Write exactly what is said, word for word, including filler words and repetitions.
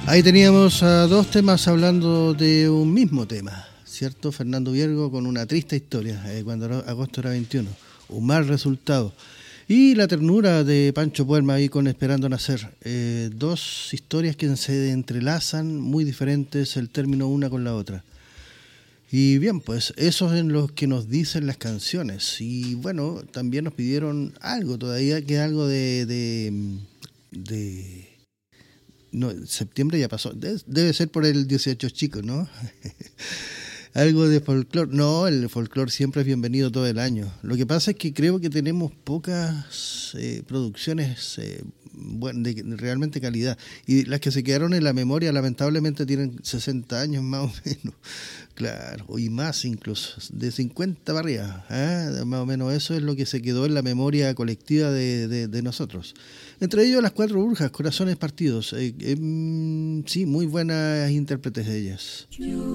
Ahí teníamos a dos temas hablando de un mismo tema, ¿cierto? Fernando Viergo con una triste historia, eh, cuando era, agosto era veintiuno, un mal resultado. Y la ternura de Pancho Puerma ahí con Esperando Nacer. Eh, dos historias que se entrelazan, muy diferentes el término una con la otra. Y bien, pues eso es en lo que nos dicen las canciones. Y bueno, también nos pidieron algo todavía, que es algo de... de, de no, septiembre ya pasó. Debe, debe ser por el dieciocho chicos, ¿no? Algo de folclore. No, el folclore siempre es bienvenido todo el año. Lo que pasa es que creo que tenemos pocas eh, producciones eh, bueno, de, de realmente calidad. Y las que se quedaron en la memoria lamentablemente tienen sesenta años más o menos. Claro, y más incluso, de cincuenta para arriba. ¿eh? Más o menos eso es lo que se quedó en la memoria colectiva de, de, de nosotros. Entre ellos las Cuatro Brujas, Corazones Partidos. Eh, eh, sí, muy buenas intérpretes de ellas.